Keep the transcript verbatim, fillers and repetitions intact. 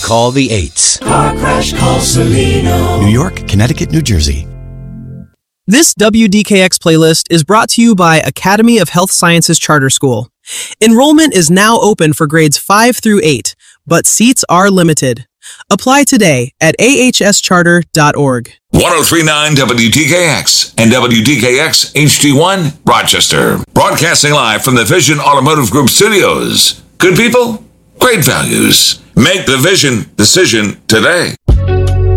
call the eights. Car Crash, call Celino. New York, Connecticut, New Jersey. This W D K X playlist is brought to you by Academy of Health Sciences Charter School. Enrollment is now open for grades five through eight, but seats are limited. Apply today at a h s charter dot org. one oh three point nine W D K X and W D K X H D one, Rochester. Broadcasting live from the Vision Automotive Group studios. Good people, great values. Make the Vision decision today.